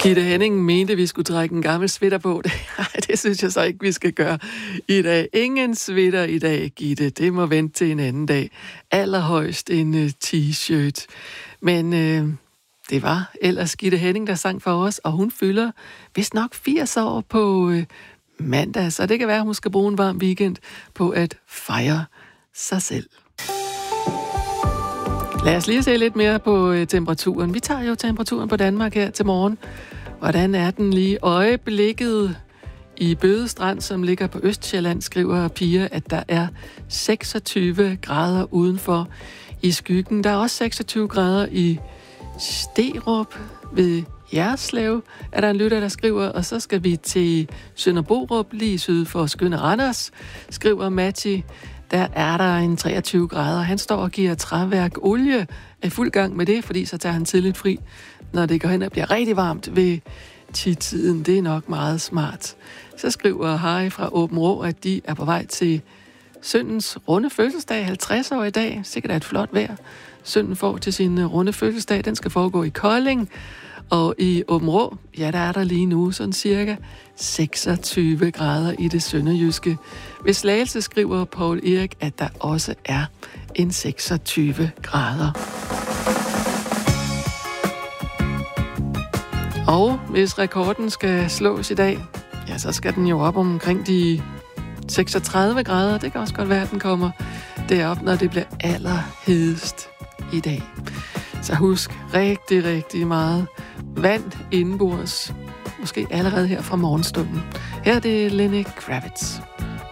Gitte Henning mente, vi skulle trække en gammel sweater på. Det synes jeg så ikke, vi skal gøre i dag. Ingen sweater i dag, Gitte. Det må vente til en anden dag. Allerhøjst en t-shirt. Men det var ellers Gitte Henning, der sang for os, og hun fylder vist nok 80 år på mandag, så det kan være, at hun skal bruge en varm weekend på at fejre sig selv. Lad os lige se lidt mere på temperaturen. Vi tager jo temperaturen på Danmark her til morgen. Hvordan er den lige øjeblikket i Bødestrand, som ligger på Østsjælland, skriver Pia, at der er 26 grader udenfor i skyggen. Der er også 26 grader i Sterup ved Jerslev, er der en lytter, der skriver, og så skal vi til Sønderborup, lige syd for skønne Randers, skriver Matti. Der er der en 23 grader. Han står og giver træværk olie i fuld gang med det, fordi så tager han tidligt fri, når det går hen og bliver rigtig varmt ved 10-tiden. Det er nok meget smart. Så skriver Harry fra Åben Rå, at de er på vej til sønnens runde fødselsdag, 50 år i dag. Sikkert er et flot vejr. Sønnen får til sin runde fødselsdag. Den skal foregå i Kolding. Og i Åben Rå, ja, der er der lige nu sådan cirka 26 grader i det sønderjyske. Ved Slagelse skriver Poul Erik, at der også er en 26 grader. Og hvis rekorden skal slås i dag, ja, så skal den jo op omkring de 36 grader. Det kan også godt være, at den kommer derop, når det bliver allerhedest i dag. Så husk rigtig, rigtig meget vand indenbords. Måske allerede her fra morgenstunden. Her er det Lenny Kravitz.